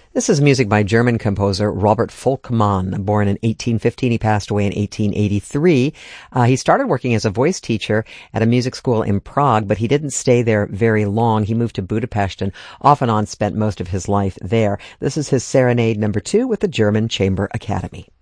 This is music by German composer Robert Volkmann. Born in 1815, he passed away in 1883. He started working as a voice teacher at a music school in Prague, but he didn't stay there very long. He moved to Budapest and off and on spent most of his life there. This is his Serenade number 2 with the German Chamber Academy.